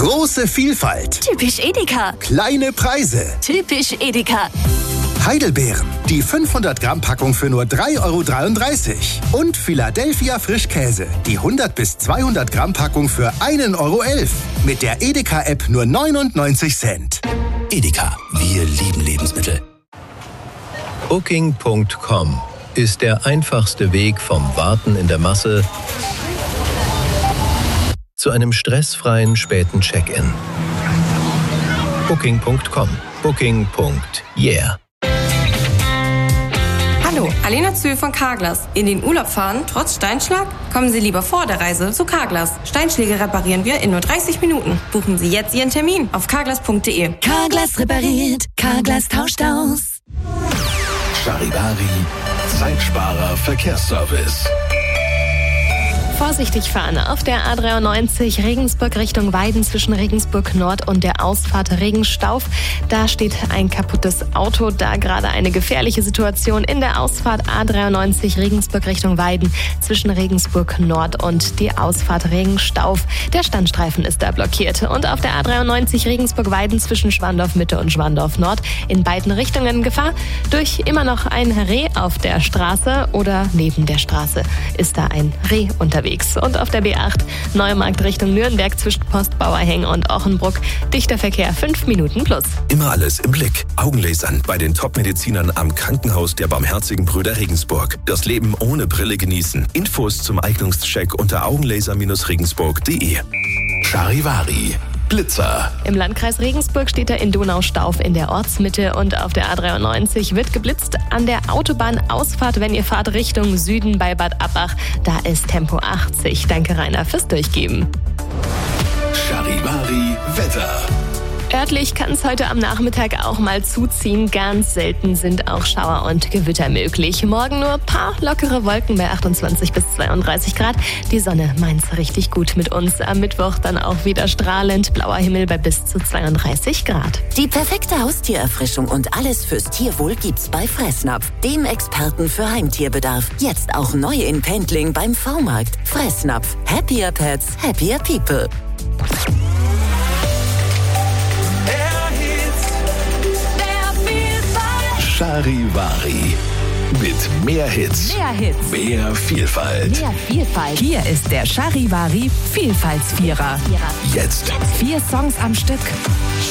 Große Vielfalt. Typisch Edeka. Kleine Preise. Typisch Edeka. Heidelbeeren. Die 500 Gramm Packung für nur 3,33 €. Und Philadelphia Frischkäse. Die 100 bis 200 Gramm Packung für 1,11 €. Mit der Edeka-App nur 99 Cent. Edeka, wir lieben Lebensmittel. Booking.com ist der einfachste Weg vom Warten in der Masse zu einem stressfreien späten Check-in. Booking.com. Booking.yeah. Hallo, Alena Zühl von Carglass. In den Urlaub fahren, trotz Steinschlag? Kommen Sie lieber vor der Reise zu Carglass. Steinschläge reparieren wir in nur 30 Minuten. Buchen Sie jetzt Ihren Termin auf carglass.de. Carglass repariert. Carglass tauscht aus. Charivari, Zeitsparer Verkehrsservice. Vorsichtig fahren auf der A93 Regensburg Richtung Weiden zwischen Regensburg Nord und der Ausfahrt Regenstauf. Da steht ein kaputtes Auto, da gerade eine gefährliche Situation in der Ausfahrt A93 Regensburg Richtung Weiden zwischen Regensburg Nord und die Ausfahrt Regenstauf. Der Standstreifen ist da blockiert. Und auf der A93 Regensburg Weiden zwischen Schwandorf Mitte und Schwandorf Nord in beiden Richtungen Gefahr durch immer noch ein Reh auf der Straße oder neben der Straße ist da ein Reh unterwegs. Und auf der B8 Neumarkt Richtung Nürnberg zwischen Postbauerhängen und Ochenbruck dichter Verkehr 5 Minuten plus. Immer alles im Blick. Augenlasern bei den Top-Medizinern am Krankenhaus der Barmherzigen Brüder Regensburg. Das Leben ohne Brille genießen. Infos zum Eignungscheck unter augenlaser-regensburg.de. Charivari. Blitzer. Im Landkreis Regensburg steht er in Donaustauf in der Ortsmitte und auf der A93 wird geblitzt an der Autobahnausfahrt, wenn ihr fahrt Richtung Süden bei Bad Abbach. Da ist Tempo 80. Danke Rainer fürs Durchgeben. Charivari Wetter. Örtlich kann es heute am Nachmittag auch mal zuziehen. Ganz selten sind auch Schauer und Gewitter möglich. Morgen nur ein paar lockere Wolken bei 28 bis 32 Grad. Die Sonne meint's richtig gut mit uns. Am Mittwoch dann auch wieder strahlend. Blauer Himmel bei bis zu 32 Grad. Die perfekte Haustiererfrischung und alles fürs Tierwohl gibt's bei Fressnapf, dem Experten für Heimtierbedarf. Jetzt auch neu in Pendling beim V-Markt. Fressnapf. Happier Pets, happier People. Charivari. Mit mehr Hits. Mehr Hits. Mehr Vielfalt. Mehr Vielfalt. Hier ist der Charivari Vielfaltsvierer. Jetzt. 4 Songs am Stück.